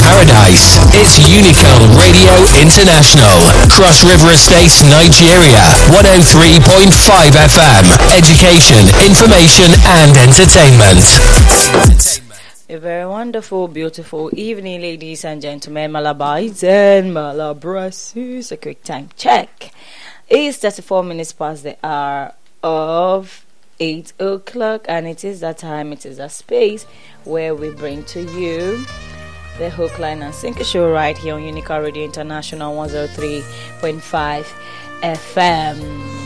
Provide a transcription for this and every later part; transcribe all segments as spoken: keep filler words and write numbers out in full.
paradise. It's Unifil Radio International. Cross River Estates, Nigeria. one oh three point five F M. Education, information and entertainment. A very wonderful, beautiful evening, ladies and gentlemen, Malabites and Malabrasis. A quick time check. It's thirty-four minutes past the hour of eight o'clock, and it is that time, it is a space where we bring to you the Hook, Line and Sinker show right here on Unica Radio International one oh three point five F M.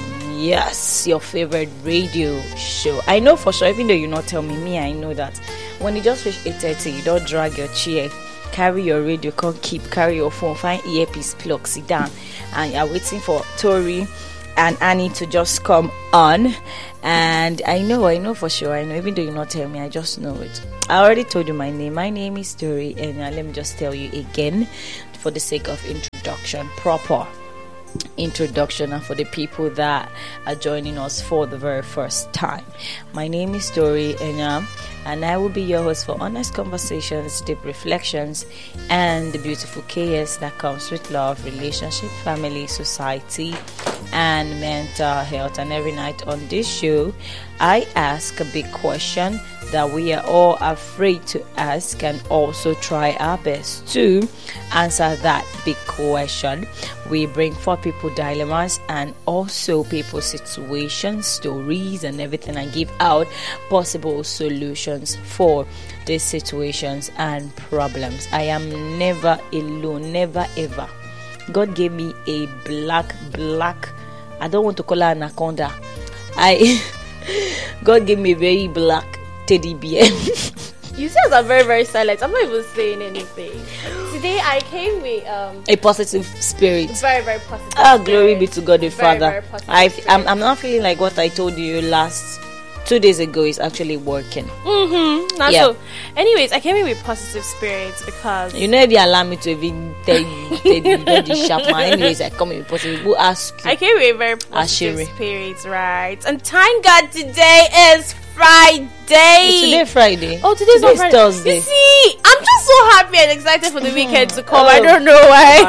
Yes, your favorite radio show. I know for sure, even though you not tell me, me, I know that when you just reach eight thirty, you don't drag your chair, carry your radio, come keep, carry your phone, find earpiece, plug, sit down, and you're waiting for Tori and Annie to just come on. And I know, I know for sure, I know, even though you not tell me, I just know it. I already told you my name. My name is Tori, and uh, let me just tell you again, for the sake of introduction, proper introduction, and for the people that are joining us for the very first time. My name is Tori, and um, and I will be your host for honest conversations, deep reflections, and the beautiful chaos that comes with love, relationship, family, society, and mental health. And every night on this show, I ask a big question that we are all afraid to ask, and also try our best to answer that big question. We bring for people dilemmas and also people situations, stories, and everything, and give out possible solutions for these situations and problems. I am never alone, never ever. God gave me a black, black, I don't want to call her anaconda. I God gave me a very black teddy bear. You guys are very, very silent. I'm not even saying anything. Today I came with um a positive spirit. Very, very positive. Ah, glory be to God the very, Father. Very I, I'm, I'm not feeling like what I told you last two days ago is actually working. Mm-hmm. Not Yeah. so. Anyways, I came in with positive spirits because You know, if you allow me to even tell you, tell you, you're the sharp man. Anyways, I come in with positive. Who ask you? I came with very positive Ashiri. spirits, right? And thank God today is Friday. Is today Friday? Oh, today's, Today's not Friday. Thursday. You see, I'm just so happy and excited for the weekend to come. Oh, I don't know why.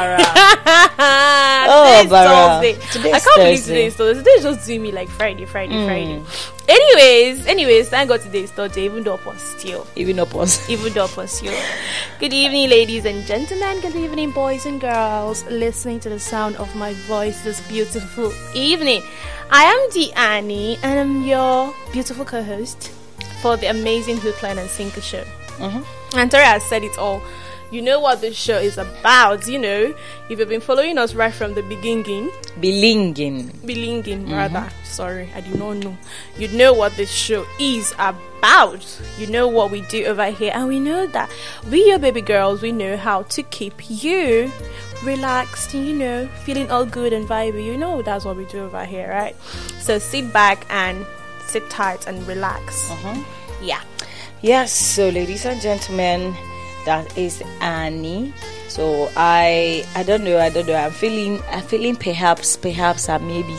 Oh, Today's Bara. Thursday. Today's I can't believe Thursday. today is Thursday. Today's just doing me like Friday, Friday, Mm. Friday. Anyways, anyways, thank God today is Thursday, even though upon still. Even up us. Even though upon still. Good evening, ladies and gentlemen. Good evening, boys and girls, listening to the sound of my voice this beautiful evening. I am Dee Annie, and I'm your beautiful co-host for the amazing Hook, Line and Sinker show. Mm-hmm. And Tori has said it all. You know what this show is about. You know, if you've been following us right from the beginning, Belinging. Belinging, rather. Sorry, I do not know. You know what this show is about. You know what we do over here, and we know that we, your baby girls, we know how to keep you relaxed, you know, feeling all good and vibey. You know that's what we do over here, right? So sit back and sit tight and relax. Uh-huh. Yeah. Yes, so ladies and gentlemen, that is Annie. So I I don't know, I don't know. I'm feeling I'm feeling perhaps, perhaps or maybe.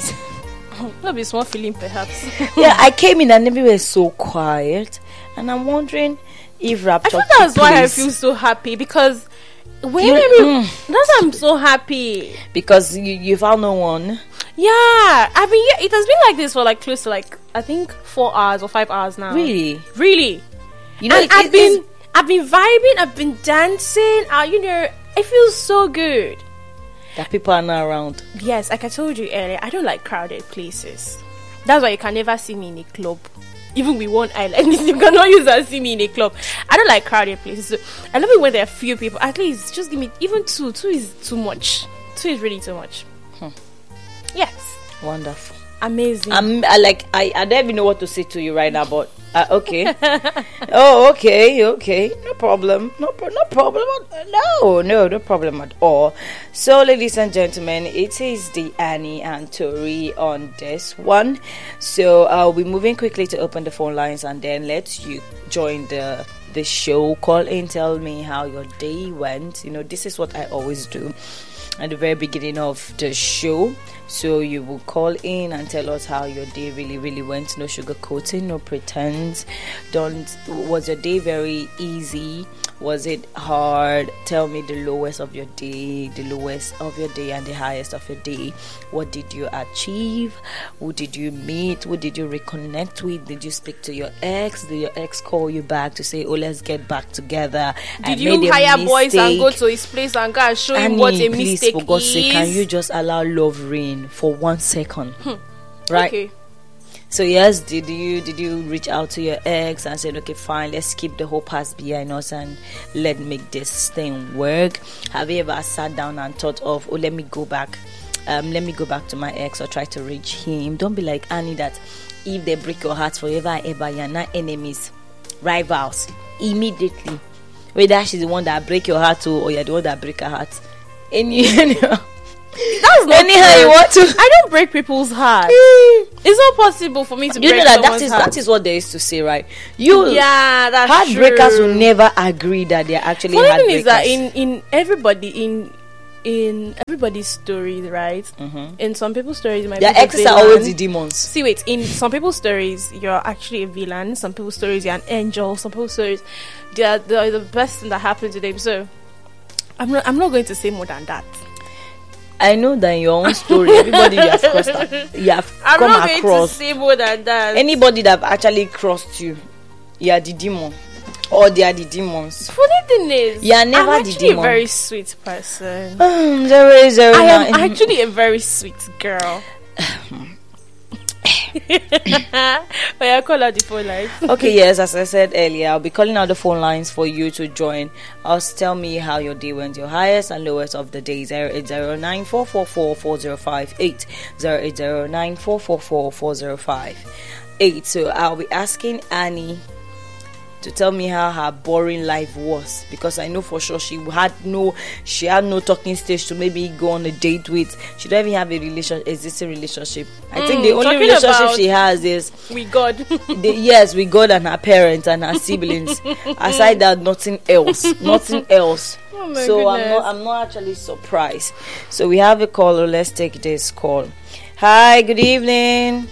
Not be small feeling perhaps. Yeah, I came in and everywhere was so quiet, and I'm wondering if I Rapture. think that's took why I place. feel so happy, because when You- every, mm. that's why I'm so happy. Because you you found no one. Yeah, I mean, yeah, it has been like this for like close to like I think four hours or five hours now. Really? really. You know, and it- I've it been is- I've been vibing, I've been dancing. Uh, you know, it feels so good. that people are not around. Yes, like I told you earlier, I don't like crowded places. That's why you can never see me in a club. Even with one eyelid, you cannot use that see me in a club. I don't like crowded places. So I love it when there are few people. At least just give me even two. Two is too much. Two is really too much. Hmm. Yes, Wonderful. amazing. I'm I like I, I don't even know what to say to you right now, but uh, okay. Oh, okay, okay, no problem, no pro- no problem, at- no, no, no problem at all. So, ladies and gentlemen, it is the Annie and Tori on this one. So, I'll be moving quickly to open the phone lines, and then let you join the the show. Call in, tell me how your day went. You know, this is what I always do at the very beginning of the show. So you will call in and tell us how your day really really went. No sugarcoating, no pretense. Don't was your day very easy, Was it hard? Tell me the lowest of your day, the lowest of your day, and the highest of your day. What did you achieve? Who did you meet? Who did you reconnect with? Did you speak to your ex? Did your ex call you back to say, oh, let's get back together? Did you hire boys and go to his place and go and show him Annie, what a please, mistake for God's is? sake, can you just allow love reign for one second? Hmm. Right? Okay. So yes, did you did you reach out to your ex and said, okay, fine, let's keep the whole past behind us and let make this thing work? Have you ever sat down and thought of, oh, let me go back, um, let me go back to my ex or try to reach him? Don't be like Annie that if they break your heart forever and ever, you're not enemies, rivals immediately. Whether she's the one that break your heart or you're the one that break her heart. Any, anyhow, That's not anyhow true. you want to. I don't break people's hearts. It's not possible for me to You break know that that someone's is heart. that is what they used to say, right? You Yeah, that's heartbreakers true. will never agree that they're actually Funny heartbreakers. thing is that in in everybody in in everybody's stories, right? Mhm. In some people's stories, you might Their be the exes are villain. always the demons. See, wait. In some people's stories, you're actually a villain. Some people's stories, you're an angel. Some people's stories, they're, they're the best thing that happened to them. So, I'm not. I'm not going to say more than that. I know that in your own story, everybody you have crossed, up, you have I'm come not going across. to say more than that. Anybody that have actually crossed you, you are the demon, or they are the demons. Funny thing is, You are never I'm the actually a demon. very sweet person. Um, zero eight zero I am nine. actually a very sweet girl. Oh yeah, call out the phone line. Okay, yes, as I said earlier, I'll be calling out the phone lines for you to join us. Tell me how your day went, your highest and lowest of the day. Zero eight zero nine four four four four zero five eight zero eight zero nine four four four four zero five eight. So I'll be asking Annie to tell me how her boring life was, because I know for sure she had no she had no talking stage to maybe go on a date with. She don't even have a relation existing relationship. I Mm, think the only talking relationship about- she has is We God. the, yes, with God and her parents and her siblings. Aside that, nothing else, nothing else. Oh my so I'm goodness. not, I'm not actually surprised. So we have a caller. Let's take this call. Hi, good evening.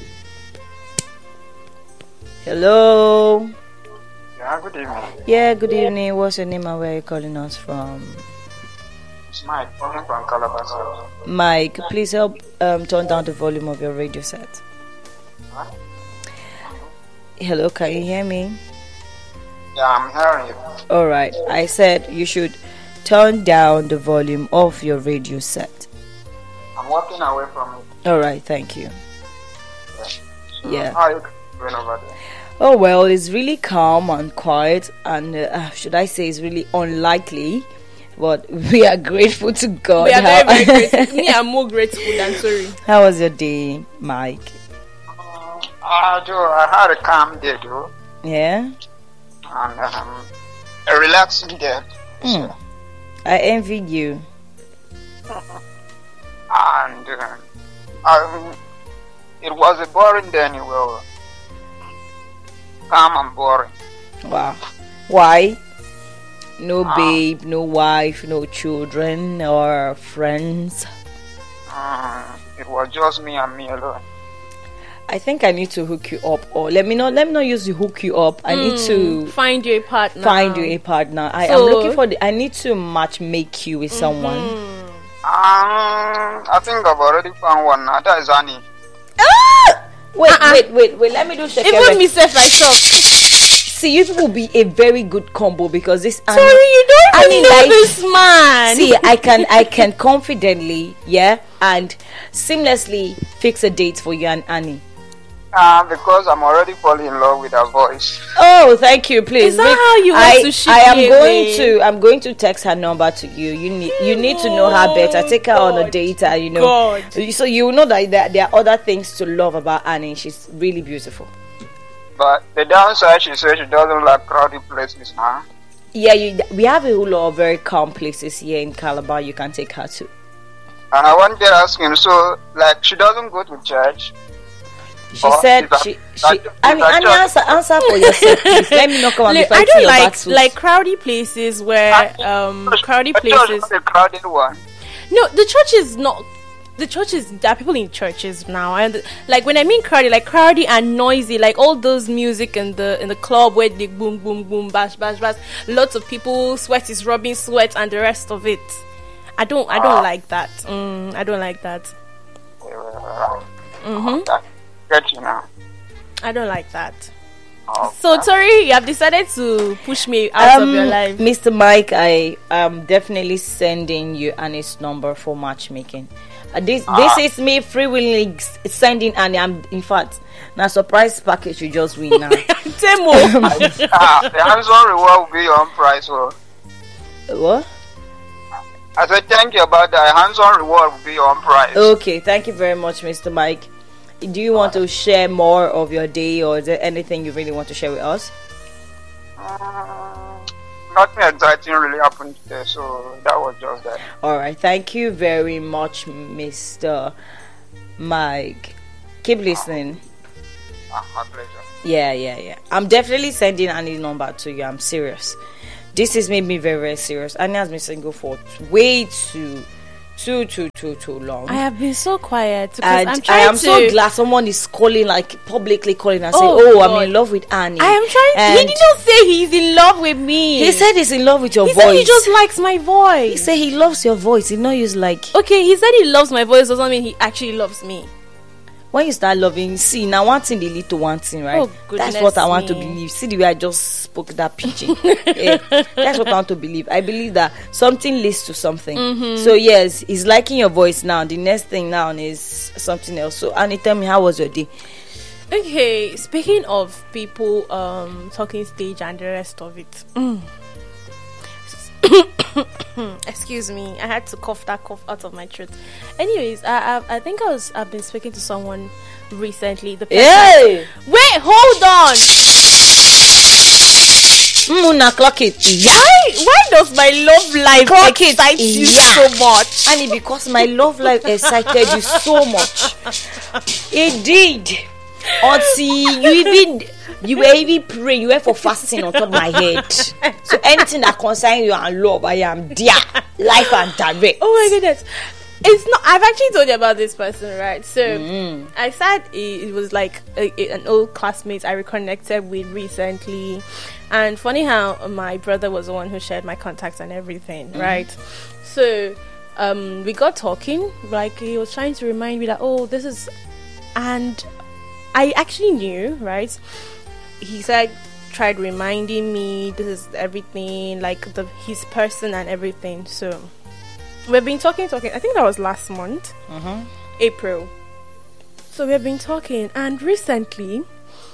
Hello. Yeah, good evening. Yeah, good evening. What's your name and where are you calling us from? It's Mike, calling from Calabar South. Mike, please help um, turn down the volume of your radio set. Huh? Hello, can you hear me? Yeah, I'm hearing you. All right. I said you should turn down the volume of your radio set. I'm walking away from it. All right. Thank you. Yeah. So Yeah. How are you doing over there? Oh, well, it's really calm and quiet, and uh, should I say it's really unlikely, but we are grateful to God. We are How- very, very grateful. Me, I'm more grateful than sorry. How was your day, Mike? Um, I do. I had a calm day, though, Yeah? and um, a relaxing day. Hmm. I envy you. And uh, um, it was a boring day anyway. Calm and boring. Wow. Why? No Ah. babe, no wife, no children or friends. Um, it was just me and me alone. I think I need to hook you up, or let me not let me not use the hook you up. I need to Find you a partner. find you a partner. I am So- looking for the. I need to match make you with someone. Um, I think I've already found one now. That is Annie. Ah! Wait, Uh-uh. wait, wait, wait. Let me do second. Even myself, myself. See, you people will be a very good combo because this. Sorry, you don't Annie even know likes- this man. See, I can, I can confidently, yeah, and seamlessly fix a date for you and Annie. Uh, because I'm already falling in love with her voice. Oh, thank you. Please. Is that Make- how you want I, to ship I am me going away? to. I'm going to text her number to you. You need. You need to know her better. Take her on a God. date, and you know. God. So you know that there, there are other things to love about Annie. She's really beautiful. But the downside, she says she doesn't like crowded places now. Yeah, you, we have a whole lot of very calm places here in Calabar. You can take her to. And I wanted to ask him, so, like, she doesn't go to church. She Oh, said is that- she. that- she is Annie, that Annie, just- answer, answer for yourself, please. Let me not come and be Look, I fighting don't your like battles. like crowdy places where um crowdy But church places. is a crowded one. No, the church is not the churches, there are people in churches now, and like when I mean crowded, like crowded and noisy, like all those music in the in the club where they boom boom boom bash bash bash, lots of people, sweat is rubbing sweat and the rest of it. I don't I don't uh, like that. Mm, I don't like that. Uh, mm-hmm. Get you now. I don't like that. Okay. So Tori, you have decided to push me out um, of your life. Mister Mike, I am definitely sending you Annie's number for matchmaking. Uh, this Ah. this is me free willing sending Annie. I'm in fact now surprise package you just win now. Temo. Ah, the hands-on reward will be your own price. So. What? I said thank you about that. Hands-on reward will be your own price. Okay, thank you very much, Mister Mike. Do you want to share more of your day, or is there anything you really want to share with us? Um, nothing exciting really happened today, so that was just that. All right, thank you very much, Mister Mike. Keep listening. Ah, my pleasure. Yeah, yeah, yeah. I'm definitely sending Annie's number to you. I'm serious. This has made me very, very serious. Annie has been single for way too, too, too, too, too long. I have been so quiet because And I'm I trying am to. so glad someone is calling, like publicly calling and saying, Oh, "Oh, God. I'm in love with Annie." I am trying. And To, he did not say he's in love with me. He said he's in love with your he voice. said he just likes my voice. He said he loves your voice. He not use like Okay, he said he loves my voice doesn't mean he actually loves me. when you start loving. See now, one thing they lead to one thing, right? Oh, That's goodness what I want to me. believe. See the way I just spoke that pidgin. Yeah, that's what I want to believe. I believe that something leads to something. Mm-hmm. So yes, he's liking your voice now. The next thing now is something else. So Annie, tell me, how was your day? Okay, speaking of people um talking stage and the rest of it. Mm. Excuse me, I had to cough that cough out of my throat. Anyways, I I, I think I was I've been speaking to someone recently. The person, Hey, wait, hold on. Muna, clock it. Yeah, Why why does my love life Clock it. excite you Yeah. so much? Annie, because my love life excited you so much. It did. Until you even you were even praying, you were for fasting on top of my head. So anything that concerns you and love, I am there. Life and direct. Oh my goodness. It's not. I've actually told you about this person, right? So Mm. I said it, it was like a, a- an old classmate I reconnected with recently, and funny how my brother was the one who shared my contacts and everything, right? So um, we got talking. Like he was trying to remind me that oh, this is, and I actually knew, right? He said tried reminding me this is everything, like the his person and everything. So we've been talking, talking. I think that was last month, Mhm. April. So we've been talking, and recently,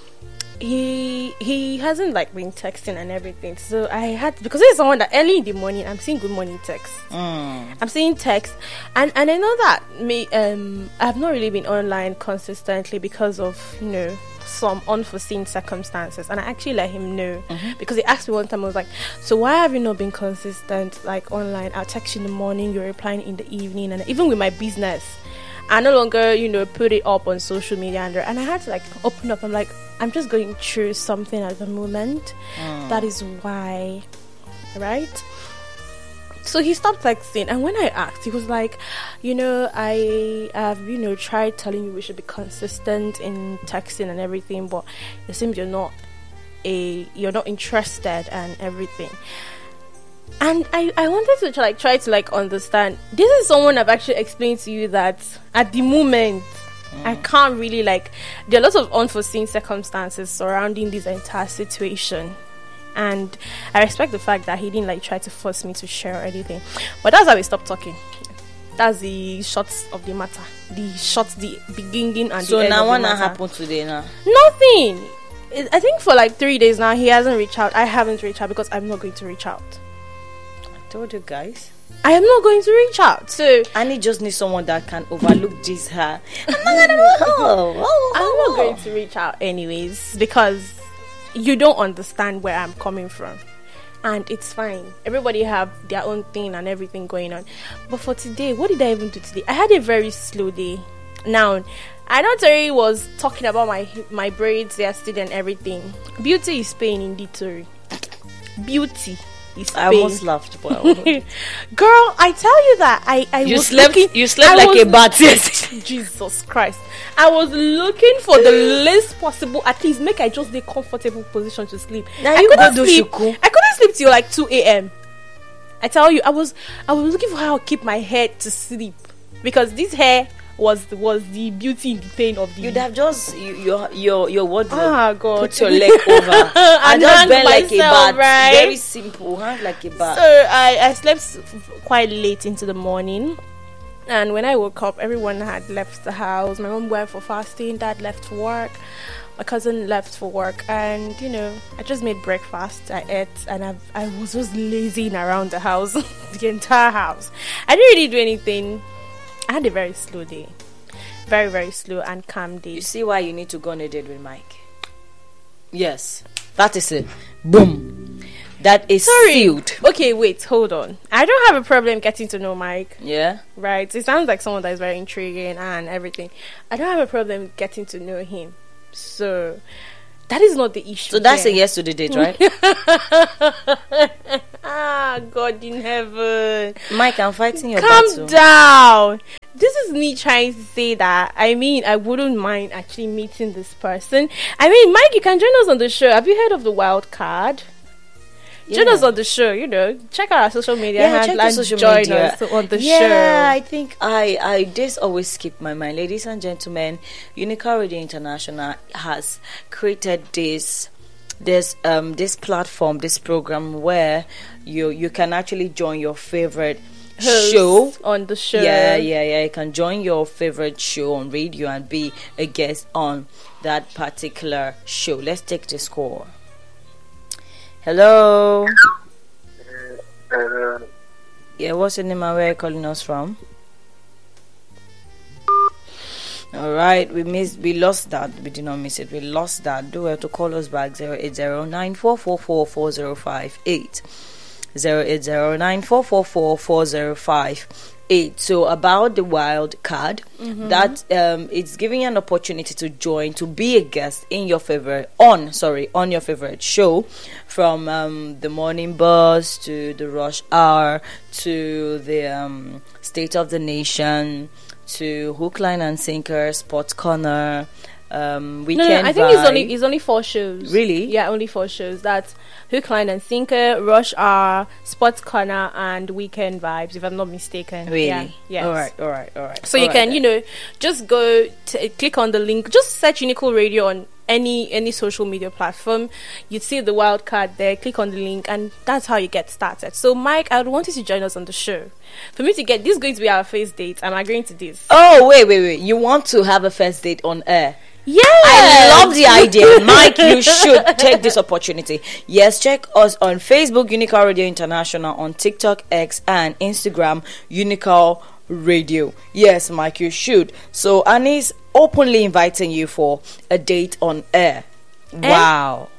he he hasn't like been texting and everything. So I had because he's someone that early in the morning I'm seeing good morning texts. Mm. I'm seeing text, and and I know that me um I've not really been online consistently because of you know some unforeseen circumstances, and I actually let him know because he asked me one time. I was like, so why have you not been consistent like online? I'll text you in the morning, you're replying in the evening, and even with my business I no longer you know put it up on social media, and, and I had to like open up. I'm like, I'm just going through something at the moment. Mm. That is why, right? So he stopped texting, and when I asked, he was like, you know, I have, you know, tried telling you we should be consistent in texting and everything, but it seems you're not a, you're not interested and everything. And I, I wanted to like try to like understand. This is someone I've actually explained to you that at the moment I can't really like. There are lots of unforeseen circumstances surrounding this entire situation. And I respect the fact that he didn't like try to force me to share or anything. But that's how we stopped talking. That's the shots of the matter. The shots, the beginning and So the end now of what the now matter. happened today now? Nothing. It, I think for like three days now he hasn't reached out. I haven't reached out because I'm not going to reach out. I told you guys. I am not going to reach out. So Annie just needs someone that can overlook this her. I'm not gonna oh, I'm not going to reach out anyways because you don't understand where I'm coming from, and it's fine. Everybody have their own thing and everything going on. But for today, what did I even do today? I had a very slow day. Now, I know Terry was talking about my my braids yesterday and everything. Beauty is pain indeed, Tori. Beauty. is I pain. almost laughed, but Girl, I tell you that I, I you was slept. looking, You slept I like was- a bat yesterday. Jesus Christ. I was looking for the least possible, at least make I just the comfortable position to sleep. Now I you couldn't go do sleep. shuku. I couldn't sleep till like two a.m. I tell you, I was I was looking for how to keep my head to sleep because this hair was the, was the beauty in the pain of the. You'd have just you, your your your wardrobe. Ah, God. Put your leg over and And just hang bend like a myself, bat. right? Very simple. Hang like a bat. So I, I slept s- quite late into the morning, and when I woke up, everyone had left the house. My mom went for fasting, dad left for work, my cousin left for work, and you know, I just made breakfast. I ate, and I I was just lazing around the house, the entire house. I didn't really do anything. I had a very slow day, very very slow and calm day. You see why you need to go on a date with Mike? Yes, that is it. Boom. That is Sorry. sealed. Okay, wait, hold on. I don't have a problem getting to know Mike. Yeah. Right, it sounds like someone that is very intriguing and everything. I don't have a problem getting to know him, so that is not the issue. So that's here. a yes to the date, right? Ah, God in heaven, Mike, I'm fighting your calm battle. down. This is me trying to say that I mean I wouldn't mind actually meeting this person. I mean, Mike, you can join us on the show. Have you heard of the wild card? Join Yeah. us on the show. You know, check out our social media Yeah, check handle the and social join media. us on the yeah, show. I think I, I this always skip my mind. Ladies and gentlemen, Unica Radio International has created this this um this platform, this program where you you can actually join your favorite Host show. on the show. Yeah, yeah, yeah. You can join your favorite show on radio and be a guest on that particular show. Let's take this call. Hello. Uh, Yeah, what's your name and where are you calling us from? All right, we missed, we lost that. We did not miss it. We lost that. Do well to call us back zero eight zero nine four four four four zero five eight zero eight zero nine four four four four zero five eight. So about the wild card, that um, it's giving you an opportunity to join to be a guest in your favorite on sorry on your favorite show, from um, the morning buzz to the rush hour to the um, state of the nation to hook, line and sinker, sports corner, um, No, weekend. no, I think it's vibe. only it's only four shows. Really? Yeah, only four shows. That's Hook, Line and Sinker, Rush Hour, Sports Corner, and Weekend Vibes. If I'm not mistaken. Really? Yeah. Yes. All right. All right. All right. So all you right can, then. you know, just go to click on the link. Just search Unical Radio on any any social media platform. You see the wild card there. Click on the link, and that's how you get started. So, Mike, I would want you to join us on the show. For me to get this, is going to be our first date. I'm agreeing to this. Oh wait, wait, wait! You want to have a first date on air? Yeah, I love the idea, Mike. You should take this opportunity. Yes, check us on Facebook, Unical Radio International, on TikTok, X, and Instagram, Unical Radio. Yes, Mike, you should. So Annie's openly inviting you for a date on air. Wow.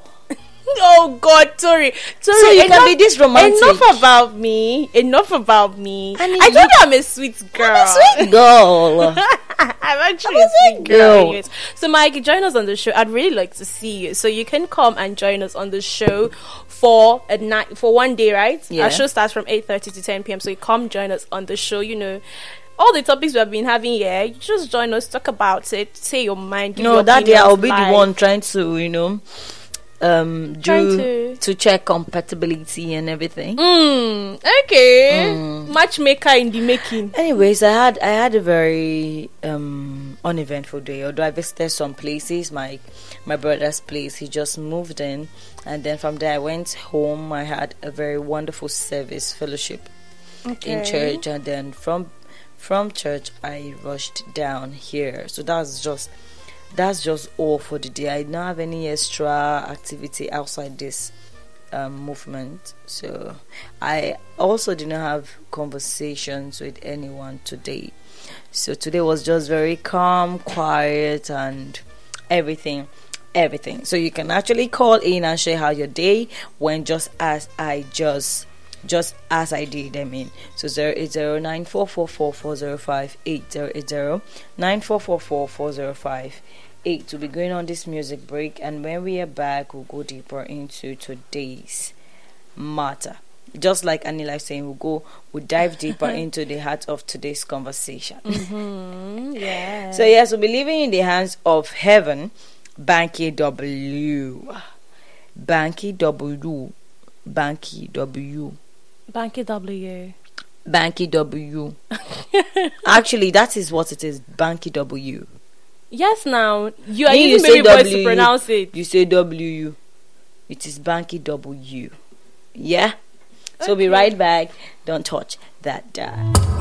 Oh God, sorry, sorry. So you can be this romantic. Enough about me. Enough about me. I mean, I told you- you I'm a sweet girl. I'm a sweet girl. I'm actually I'm a a sweet sweet girl. girl. Anyways. So, Mike, join us on the show. I'd really like to see you. So you can come and join us on the show for a night, for one day, right? Yeah. Our show starts from eight thirty to ten p.m. So you come join us on the show. You know, all the topics we have been having here. You just join us, talk about it, say your mind. give No, your that day opinions I'll be live. the one trying to, you know, um, Trying do to- to check compatibility and everything. Mm, okay, matchmaker in the making. Anyways, I had I had a very um uneventful day. Although I visited some places, my my brother's place, he just moved in, and then from there I went home. I had a very wonderful service fellowship in Okay. church, and then from from church I rushed down here. So that's just that's just all for the day. I don't have any extra activity outside this um, movement. So I also did not have conversations with anyone today. So today was just very calm, quiet, and everything. Everything. So you can actually call in and share how your day went, just as I just just as I did. I mean, so zero eight zero nine four four four four zero five eight zero eight zero nine four four four four zero five eight. To be going on this music break, and when we are back, we'll go deeper into today's matter. just like Anila is saying, we'll go, we'll dive deeper into the heart of today's conversation. Mm-hmm. Yeah. So yes, we'll be living in the hands of heaven. Banky W. Banky W. Banky W. Banky W. Banky W. Actually, that is what it is. Banky W. Yes, now you are You using say baby voice W, to pronounce it. You say W. It is Banky W. Yeah? So Okay. be right back. Don't touch that dial.